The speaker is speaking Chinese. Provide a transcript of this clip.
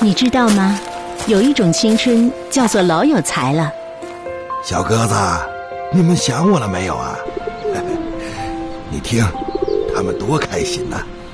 你知道吗？有一种青春叫做老有才了。 小鸽子，你们想我了没有啊？你听，他们多开心呐！